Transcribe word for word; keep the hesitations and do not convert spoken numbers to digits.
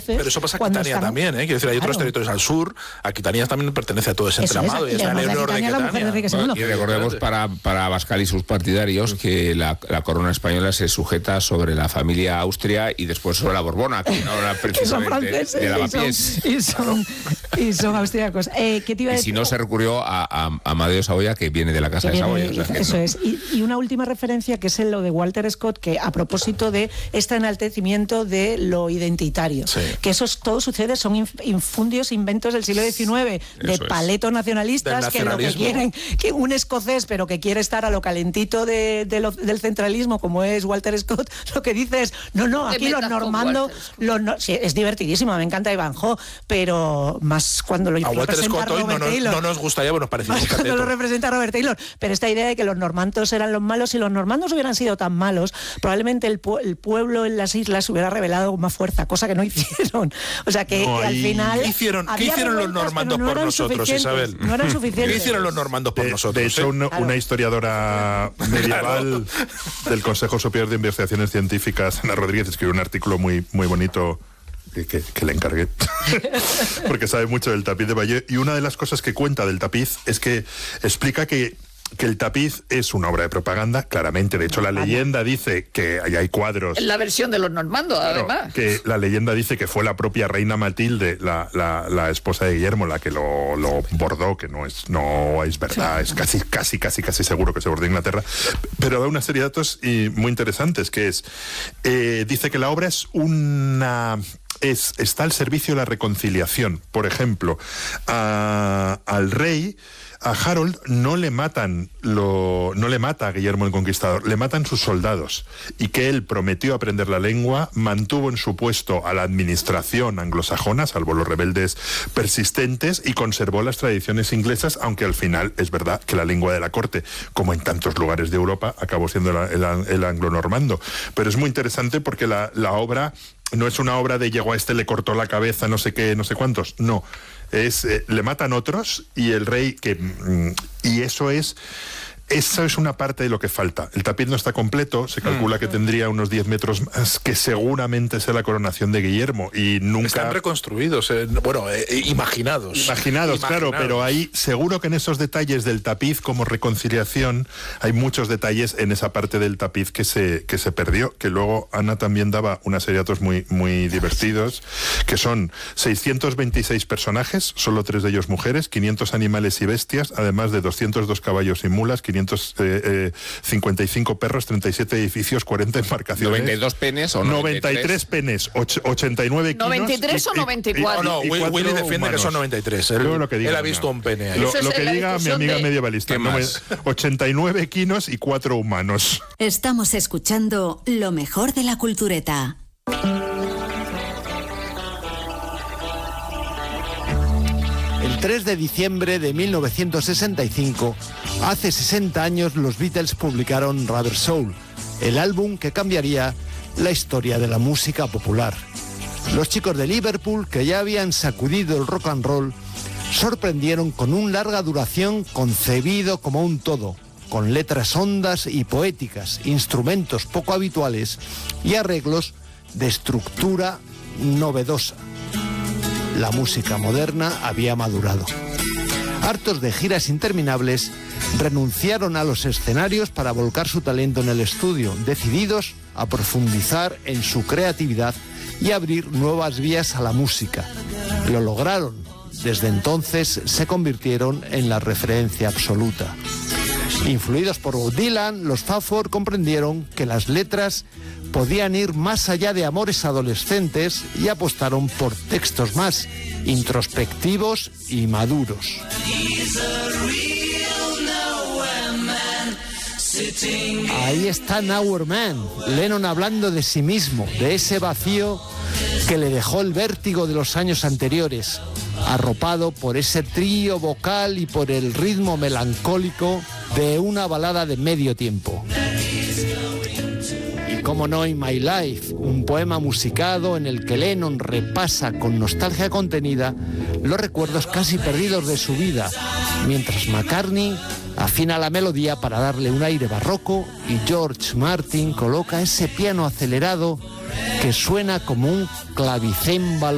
voces. Pero eso pasa a cuando Aquitania están... también, ¿eh? Quiero decir, hay claro. otros territorios al sur. Aquitania también pertenece a todo ese Eso entramado. es, Y está en el norte de Aquitania. Bueno, y recordemos para, para Abascal y sus partidarios que la, la corona española se sujeta sobre la familia Austria y después sobre la Borbona, que no era precisamente de lavapiés. Y son, y son austríacos. Eh, ¿qué te iba a y decir? si no, se recurrió a, a, a Amadeo Saboya, que viene de la casa de Saboya. O sea, eso no. es. Y, y una última referencia, que es en lo de Walter Scott, que a propósito de este enaltecimiento de lo identitario, sí. que eso es, todo sucede, son inf, infundios, inventos del siglo diecinueve, de eso paletos es. nacionalistas, que lo que quieren, que un escocés, pero que quiere estar a lo calentito de, de lo, del centralismo, como es Walter Scott, lo que dice es, no, no, aquí los normandos, los no, sí, es divertidísimo, me encanta Ivanhoe, pero más cuando lo a Walter Scott hoy no, no, no nos gustaría, bueno, nos parecía más cuando lo representa Robert Taylor, pero esta idea de que los normandos eran los malos, si los normandos hubieran sido tan malos, probablemente el, pu el pueblo en las islas hubiera revelado con más fuerza, cosa que no hicieron. O sea que, no, que al final... ¿Qué hicieron, ¿qué hicieron los normandos no por nosotros, Isabel? No eran suficientes. ¿Qué hicieron los normandos por de, nosotros? De hecho, ¿eh? una, claro. una historiadora medieval del Consejo Superior de Investigaciones Científicas, Ana Rodríguez, escribió un artículo muy, muy bonito que, que, que le encargué, porque sabe mucho del tapiz de Bayeux, y una de las cosas que cuenta del tapiz es que explica que que el tapiz es una obra de propaganda, claramente. De hecho, la leyenda dice que ahí hay cuadros. En la versión de los normandos, claro, además. Que la leyenda dice que fue la propia reina Matilde, la, la, la esposa de Guillermo, la que lo, lo bordó, que no es, no es verdad, es casi, casi, casi, casi seguro que se bordó en Inglaterra. Pero da una serie de datos y muy interesantes, que es, eh, dice que la obra es una... Es, está al servicio de la reconciliación. Por ejemplo, a, al rey, a Harold, no le matan lo, no le mata a Guillermo el Conquistador, le matan sus soldados, y que él prometió aprender la lengua, mantuvo en su puesto a la administración anglosajona, salvo los rebeldes persistentes, y conservó las tradiciones inglesas, aunque al final es verdad que la lengua de la corte, como en tantos lugares de Europa, acabó siendo la, el, el anglo-normando. Pero es muy interesante porque la, la obra no es una obra de llegó a este, le cortó la cabeza, no sé qué, no sé cuántos, no. Es, eh, le matan otros y el rey que mm, y eso es eso es una parte de lo que falta. El tapiz no está completo, se calcula mm. que tendría unos diez metros más, que seguramente sea la coronación de Guillermo, y nunca... Están reconstruidos, eh, bueno, eh, imaginados. Imaginados, claro, pero hay seguro que en esos detalles del tapiz como reconciliación hay muchos detalles en esa parte del tapiz que se, que se perdió, que luego Ana también daba una serie de datos muy, muy divertidos, que son seiscientos veintiséis personajes, solo tres de ellos mujeres, quinientos animales y bestias, además de doscientos dos caballos y mulas, quinientos cincuenta y cinco perros, treinta y siete edificios, cuarenta embarcaciones. ¿noventa y dos penes o noventa y tres penes, ochenta y nueve kilos. ¿noventa y tres o noventa y cuatro? No, no, Willy defiende humanos. Que son noventa y tres. Él, lo que diga, él ha visto no. un pene ahí. Lo, lo que diga mi amiga de... medievalista. No, ochenta y nueve kilos y cuatro humanos. Estamos escuchando lo mejor de la cultureta. El tres de diciembre de mil novecientos sesenta y cinco, hace sesenta años, los Beatles publicaron Rubber Soul, el álbum que cambiaría la historia de la música popular. Los chicos de Liverpool, que ya habían sacudido el rock and roll, sorprendieron con un larga duración concebido como un todo, con letras hondas y poéticas, instrumentos poco habituales y arreglos de estructura novedosa. La música moderna había madurado. Hartos de giras interminables, renunciaron a los escenarios para volcar su talento en el estudio, decididos a profundizar en su creatividad y abrir nuevas vías a la música. Lo lograron. Desde entonces se convirtieron en la referencia absoluta. Influidos por Bob Dylan, los Faford comprendieron que las letras podían ir más allá de amores adolescentes y apostaron por textos más introspectivos y maduros. Ahí está Nowhere Man, Lennon hablando de sí mismo, de ese vacío que le dejó el vértigo de los años anteriores, arropado por ese trío vocal y por el ritmo melancólico de una balada de medio tiempo. Y cómo no, In My Life, un poema musicado en el que Lennon repasa con nostalgia contenida los recuerdos casi perdidos de su vida, mientras McCartney afina la melodía para darle un aire barroco y George Martin coloca ese piano acelerado que suena como un clavicémbalo